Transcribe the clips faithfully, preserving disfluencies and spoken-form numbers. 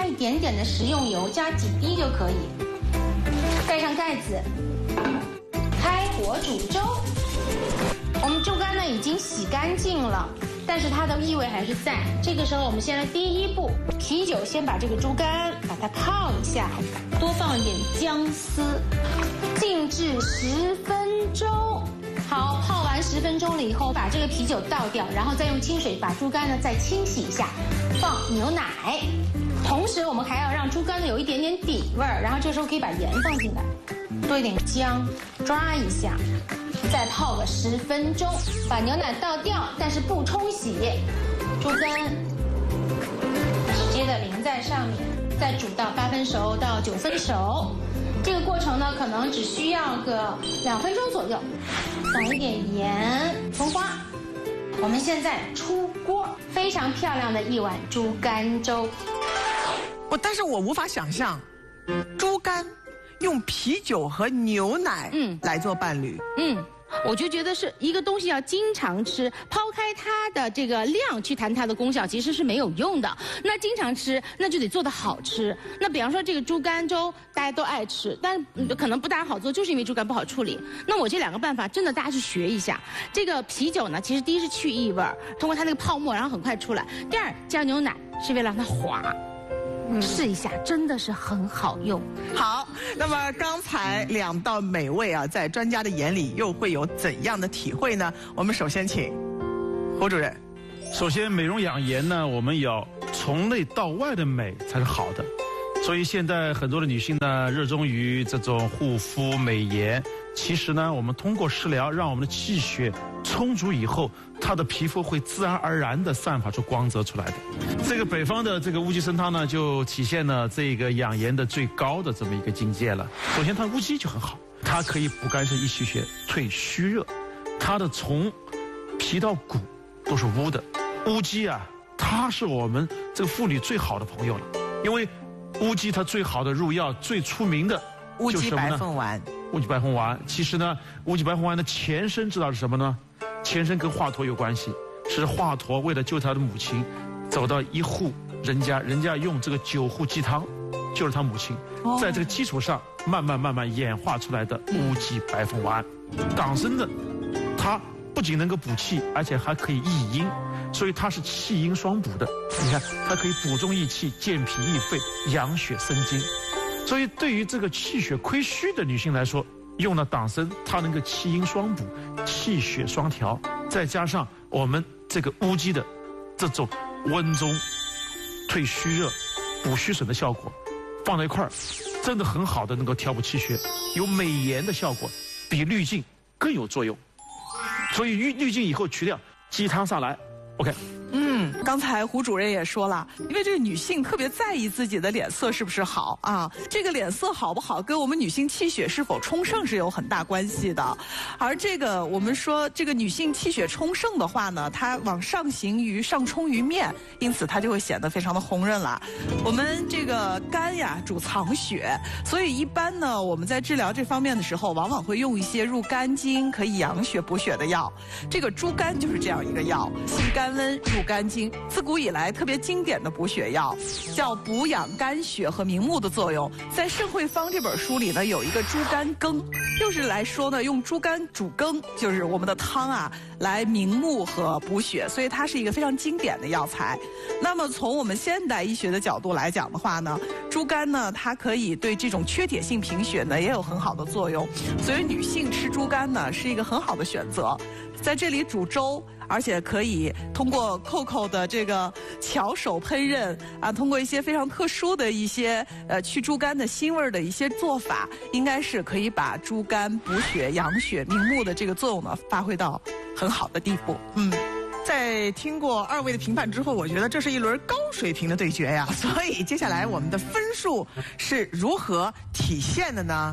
一点点的食用油，加几滴就可以。盖上盖子，开火煮粥。我们猪肝呢已经洗干净了，但是它的异味还是在。这个时候，我们先来第一步，啤酒先把这个猪肝把它泡一下，多放一点姜丝，静置十分钟。好，泡完十分钟了以后，把这个啤酒倒掉，然后再用清水把猪肝呢再清洗一下，放牛奶。同时，我们还要让猪肝呢有一点点底味儿，然后这时候可以把盐放进来，多一点姜，抓一下。再泡个十分钟，把牛奶倒掉，但是不冲洗，猪肝直接的淋在上面，再煮到八分熟到九分熟。这个过程呢，可能只需要个两分钟左右。撒一点盐，葱花。我们现在出锅，非常漂亮的一碗猪肝粥。 我但是我无法想象，猪肝用啤酒和牛奶嗯来做伴侣嗯。我就觉得是一个东西要经常吃，抛开它的这个量去谈它的功效，其实是没有用的。那经常吃，那就得做得好吃。那比方说这个猪肝粥，大家都爱吃，但是可能不大好做，就是因为猪肝不好处理。那我这两个办法真的大家去学一下。这个啤酒呢，其实第一是去异味，通过它那个泡沫，然后很快出来；第二加牛奶是为了让它滑。试一下，真的是很好用。 好，那么刚才两道美味啊，在专家的眼里又会有怎样的体会呢？我们首先请胡主任。 首先，美容养颜呢，我们要从内到外的美才是好的。所以现在很多的女性呢，热衷于这种护肤美颜。其实呢，我们通过食疗，让我们的气血充足以后，她的皮肤会自然而然地散发出光泽出来的。这个北方的这个乌鸡参汤呢，就体现了这个养颜的最高的这么一个境界了。首先，它乌鸡就很好，它可以补肝肾、益气血、退虚热。它的从皮到骨都是乌的。乌鸡啊，它是我们这个妇女最好的朋友了，因为乌鸡它最好的入药、最出名的乌鸡白凤丸。 乌鸡白凤丸，其实呢，乌鸡白凤丸的前身知道是什么呢？前身跟华佗有关系，是华佗为了救他的母亲，走到一户人家，人家用这个九户鸡汤救了他母亲，哦、在这个基础上慢慢慢慢演化出来的乌鸡白凤丸。党参的，它不仅能够补气，而且还可以益阴，所以它是气阴双补的。你看，它可以补中益气、健脾益肺、养血生津。所以，对于这个气血亏虚的女性来说，用了党参，它能够气阴双补、气血双调，再加上我们这个乌鸡的这种温中、退虚热、补虚损的效果，放在一块儿，真的很好的能够调补气血，有美颜的效果，比滤镜更有作用。所以滤滤镜以后去掉，鸡汤上来 ，OK。 嗯，刚才胡主任也说了，因为这个女性特别在意自己的脸色是不是好啊，这个脸色好不好跟我们女性气血是否充盛是有很大关系的。而这个我们说这个女性气血充盛的话呢，它往上行于上冲于面，因此它就会显得非常的红润了。我们这个肝呀主藏血，所以一般呢我们在治疗这方面的时候，往往会用一些入肝经可以养血补血的药。这个猪肝就是这样一个药，性肝温入肝经，自古以来特别经典的补血药，叫补养肝血和明目的作用。在《肾会方》这本书里呢，有一个猪肝羹，就是来说呢，用猪肝煮羹，就是我们的汤啊，来明目和补血，所以它是一个非常经典的药材。那么从我们现代医学的角度来讲的话呢，猪肝呢，它可以对这种缺铁性贫血呢也有很好的作用，所以女性吃猪肝呢是一个很好的选择。在这里煮粥，而且可以通过 Coco 的这个巧手烹饪啊，通过一些非常特殊的一些呃去猪肝的腥味的一些做法，应该是可以把猪肝补血、养血、明目的这个作用呢发挥到很好的地步。嗯，在听过二位的评判之后，我觉得这是一轮高水平的对决呀。所以接下来我们的分数是如何体现的呢？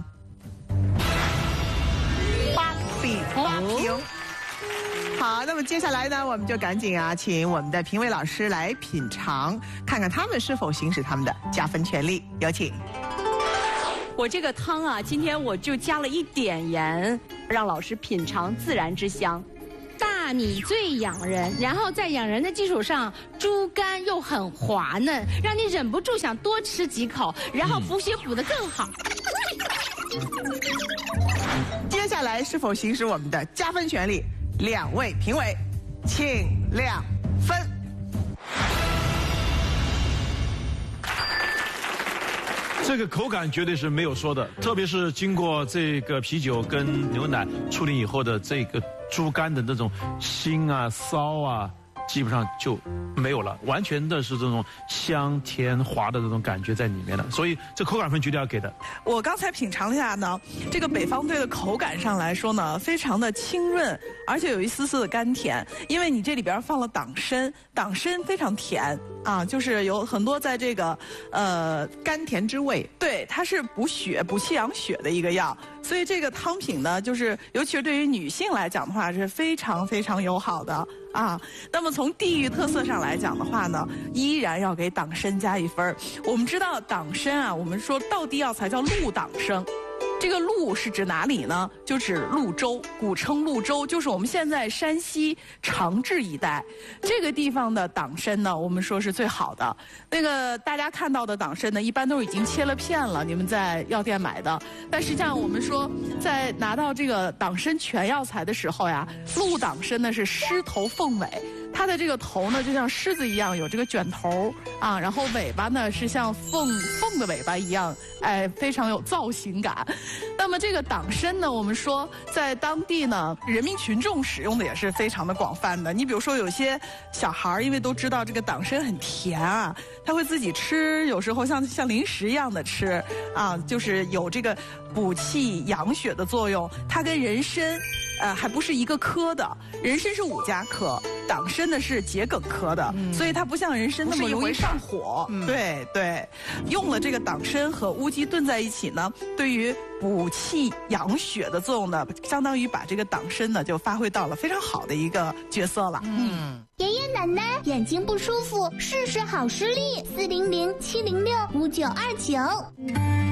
八比八平。好，那么接下来呢，我们就赶紧啊，请我们的评委老师来品尝，看看他们是否行使他们的加分权利。有请。 我这个汤啊，今天我就加了一点盐，让老师品尝自然之香。大让你最养人，然后在养人的基础上，猪肝又很滑嫩，让你忍不住想多吃几口，然后补血补得更好。 接下来是否行使我们的加分权利？两位评委，请亮分。 这个口感绝对是没有说的，特别是经过这个啤酒跟牛奶处理以后的这个猪肝的那种腥啊、骚啊，基本上就没有了，完全的是这种香甜滑的这种感觉在里面了，所以这口感分绝对要给的。 我刚才品尝了一下呢，这个北方队的口感上来说呢，非常的清润，而且有一丝丝的甘甜，因为你这里边放了党参，党参非常甜啊，就是有很多在这个呃甘甜之味，对，它是补血、补气养血的一个药，所以这个汤品呢，就是尤其是对于女性来讲的话，是非常非常友好的。啊，那么从地域特色上来讲的话呢，依然要给党参加一分。我们知道党参啊，我们说道地药材叫鹿党参，这个鹿是指哪里呢？就指潞州，古称潞州，就是我们现在山西长治一带这个地方的党参呢，我们说是最好的。那个大家看到的党参呢，一般都是已经切了片了，你们在药店买的。但实际上我们说，在拿到这个党参全药材的时候呀，鹿党参呢是狮头凤尾。它的这个头呢，就像狮子一样有这个卷头啊，然后尾巴呢是像凤凤的尾巴一样，哎，非常有造型感。那么这个党参呢，我们说在当地呢，人民群众使用的也是非常的广泛的。你比如说有些小孩儿，因为都知道这个党参很甜啊，他会自己吃，有时候像像零食一样的吃啊，就是有这个补气养血的作用。它跟人参呃，还不是一个科的，人参是五加科，党参呢是桔梗科的，嗯、所以它不像人参那么容易上火。嗯、对对，用了这个党参和乌鸡炖在一起呢，对于补气养血的作用呢，相当于把这个党参呢就发挥到了非常好的一个角色了。 嗯，爷爷奶奶眼睛不舒服，试试好视力，四零零七零六五九二九。